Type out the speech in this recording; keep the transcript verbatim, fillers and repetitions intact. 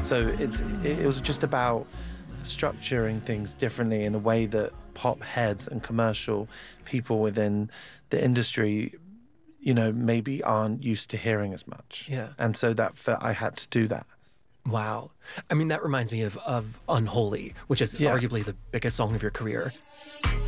So it, it, it was just about structuring things differently in a way that pop heads and commercial people within the industry, you know, maybe aren't used to hearing as much. Yeah. And so that felt I had to do that. Wow. I mean, that reminds me of, of Unholy, which is Yeah. arguably the biggest song of your career.